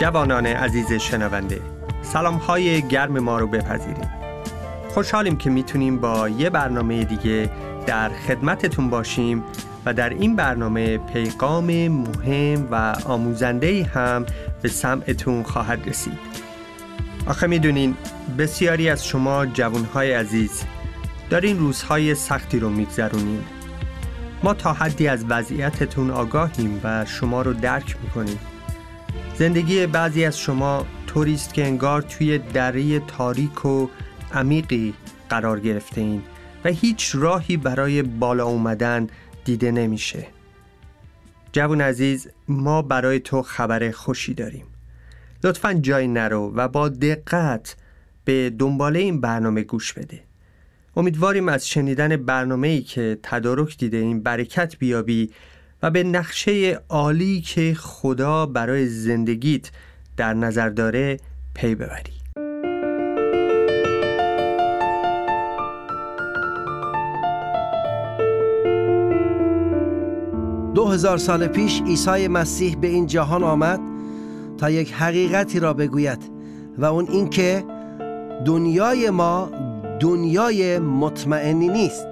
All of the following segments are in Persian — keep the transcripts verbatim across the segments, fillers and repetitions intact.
جوانان عزیز شنونده، سلام های گرم ما رو بپذیریم. خوشحالیم که میتونیم با یه برنامه دیگه در خدمتتون باشیم و در این برنامه پیغام مهم و آموزنده‌ای هم به سمعتون خواهد رسید. آخه میدونین بسیاری از شما جوانهای عزیز دارین روزهای سختی رو میگذرونین. ما تا حدی از وضعیتتون آگاهیم و شما رو درک میکنیم. زندگی بعضی از شما طوری است که انگار توی دره تاریک و عمیقی قرار گرفته این و هیچ راهی برای بالا اومدن دیده نمیشه. جوان عزیز، ما برای تو خبر خوشی داریم. لطفاً جای نرو و با دقت به دنباله این برنامه گوش بده. امیدواریم از شنیدن برنامه‌ای که تدارک دیده این برکت بیابی و به نقشه عالی که خدا برای زندگیت در نظر داره پی ببری. دو هزار سال پیش عیسی مسیح به این جهان آمد تا یک حقیقتی را بگوید و اون این که دنیای ما دنیای مطمئنی نیست،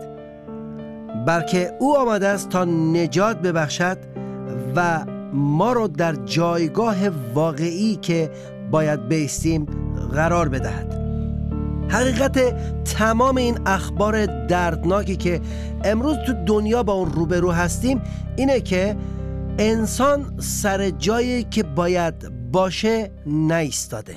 بلکه او آمده است تا نجات ببخشد و ما رو در جایگاه واقعی که باید بایستیم قرار بدهد. حقیقت تمام این اخبار دردناکی که امروز تو دنیا با اون روبرو هستیم اینه که انسان سر جایی که باید باشه نایستاده.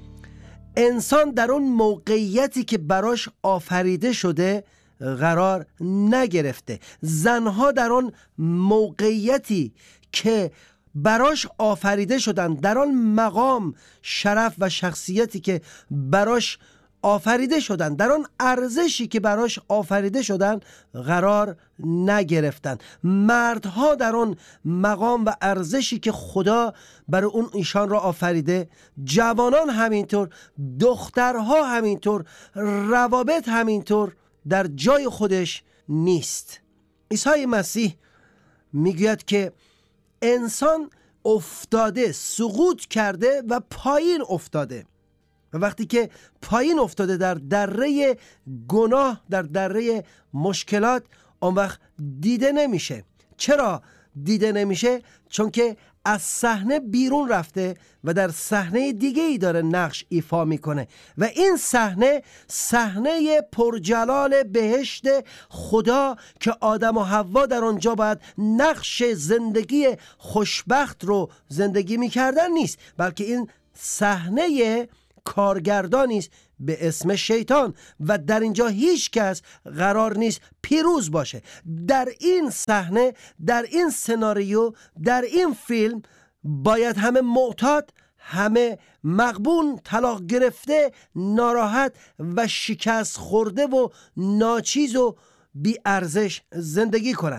انسان در اون موقعیتی که براش آفریده شده قرار نگرفته. زنها در اون موقعیتی که براش آفریده شدن، در آن مقام شرف و شخصیتی که براش آفریده شدن، در آن ارزشی که براش آفریده شدن قرار نگرفتن. مردها در آن مقام و ارزشی که خدا برای اون ایشان را آفریده، جوانان همینطور، دخترها همینطور، روابط همینطور در جای خودش نیست. عیسی مسیح میگوید که انسان افتاده، سقوط کرده و پایین افتاده و وقتی که پایین افتاده در دره گناه، در دره مشکلات، اون وقت دیده نمیشه. چرا دیده نمیشه؟ چون که از صحنه بیرون رفته و در صحنه دیگه ای داره نقش ایفا میکنه و این صحنه صحنه پرجلال بهشت خدا که آدم و حوا در آنجا باید نقش زندگی خوشبخت رو زندگی میکردن نیست، بلکه این صحنه کارگردانی است به اسم شیطان و در اینجا هیچ کس قرار نیست پیروز باشه. در این صحنه، در این سناریو، در این فیلم باید همه معتاد، همه مغبون، طلاق گرفته، ناراحت و شکست خورده و ناچیز و بی ارزش زندگی کنن.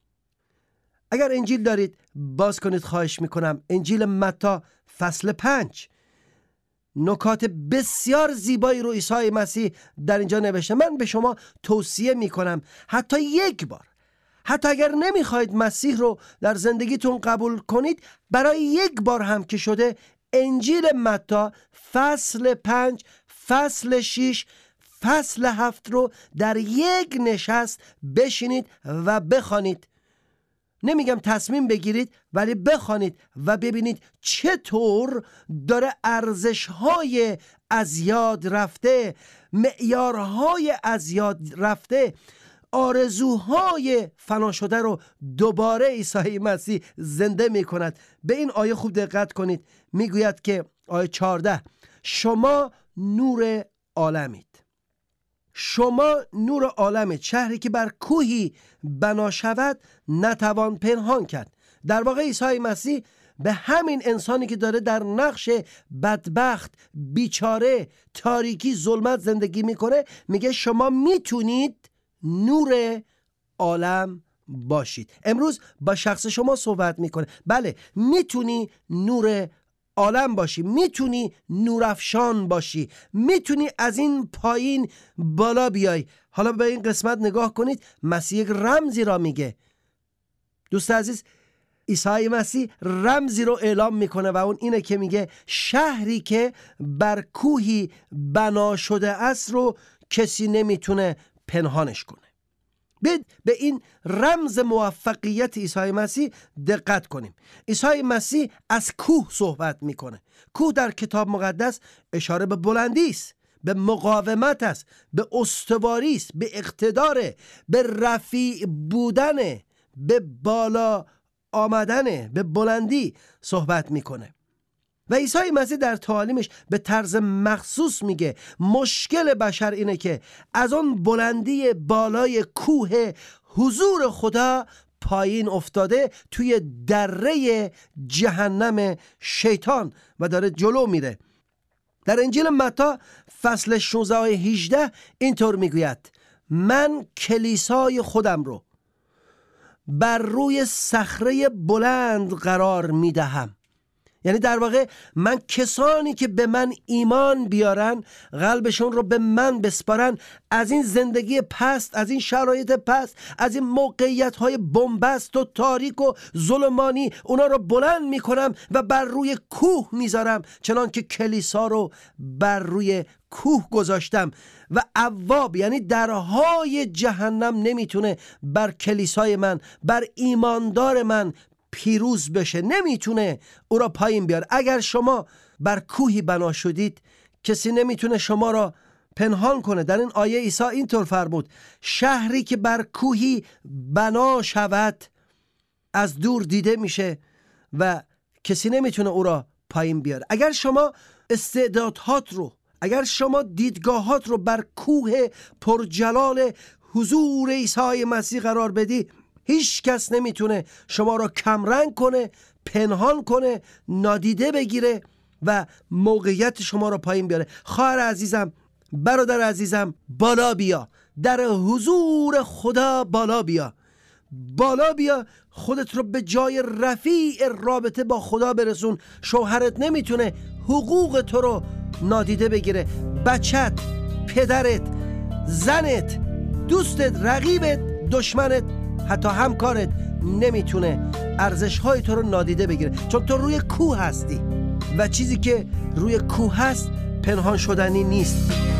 اگر انجیل دارید باز کنید، خواهش میکنم. انجیل متی فصل پنج. نکات بسیار زیبایی رو عیسی مسیح در اینجا نوشته. من به شما توصیه میکنم حتی یک بار، حتی اگر نمیخواید مسیح رو در زندگیتون قبول کنید، برای یک بار هم که شده انجیل متی فصل پنج، فصل شش، فصل هفت رو در یک نشست بشینید و بخوانید. نمیگم تصمیم بگیرید، ولی بخوانید و ببینید چطور داره ارزش‌های از یاد رفته، معیارهای از یاد رفته، آرزوهای فنا شده رو دوباره عیسی مسیح زنده میکند. به این آیه خوب دقت کنید. میگوید که آیه چهارده، شما نور عالمید. شما نور عالمید. شهری که بر کوهی بنا شود نتوان پنهان کرد. در واقع عیسی مسیح به همین انسانی که داره در نقش بدبخت، بیچاره، تاریکی، ظلمت زندگی میکنه میگه شما میتونید نور عالم باشید. امروز با شخص شما صحبت میکنه. بله، میتونی نور عالم باشی، میتونی نورافشان باشی، میتونی از این پایین بالا بیای. حالا به این قسمت نگاه کنید. مسیح یک رمزی را میگه. دوست عزیز، عیسی مسیح رمزی رو اعلام میکنه و اون اینه که میگه شهری که بر کوهی بنا شده است رو کسی نمیتونه پنهانش کنه. به این رمز موفقیت عیسی مسیح دقت کنیم. عیسی مسیح از کوه صحبت میکنه. کوه در کتاب مقدس اشاره به بلندی است، به مقاومت است، به استواری است، به اقتدار، به رفیع بودن، به بالا آمدن، به بلندی صحبت میکنه. و عیسی مسیح در تعالیمش به طرز مخصوص میگه مشکل بشر اینه که از اون بلندی بالای کوه حضور خدا پایین افتاده توی دره جهنم شیطان و داره جلو میره. در انجیل متی فصل شانزده آیه هجده اینطور میگوید من کلیسای خودم رو بر روی صخره بلند قرار میدهم. یعنی در واقع من کسانی که به من ایمان بیارن، قلبشون رو به من بسپارن، از این زندگی پست، از این شرایط پست، از این موقعیت‌های بنبست و تاریک و ظلمانی اونا رو بلند میکنم و بر روی کوه میذارم، چنان که کلیسا رو بر روی کوه گذاشتم و ابواب یعنی درهای جهنم نمیتونه بر کلیسای من، بر ایماندار من پیروز بشه، نمیتونه او را پایین بیاره. اگر شما بر کوهی بنا شدید کسی نمیتونه شما را پنهان کنه. در این آیه عیسی اینطور فرمود شهری که بر کوهی بنا شود از دور دیده میشه و کسی نمیتونه او را پایین بیاره. اگر شما استعدادات رو، اگر شما دیدگاهات رو بر کوه پرجلال حضور عیسی مسیح قرار بدی، هیچ کس نمیتونه شما را کمرنگ کنه، پنهان کنه، نادیده بگیره و موقعیت شما را پایین بیاره. خواهر عزیزم، برادر عزیزم، بالا بیا، در حضور خدا بالا بیا، بالا بیا، خودت رو به جای رفیع رابطه با خدا برسون. شوهرت نمیتونه حقوق تو رو نادیده بگیره، بچت، پدرت، زنت، دوستت، رقیبت، دشمنت، حتی همکارت نمیتونه ارزش‌های تو رو نادیده بگیره، چون تو روی کوه هستی و چیزی که روی کوه هست پنهان شدنی نیست.